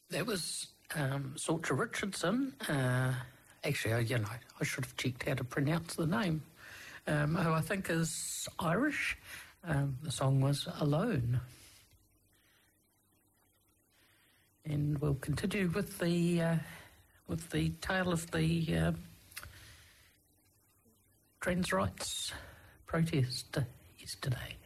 That was Salter Richardson. Actually, I should have checked how to pronounce the name. Who I think is Irish. The song was Alone. And we'll continue with the tale of the trans rights protest yesterday.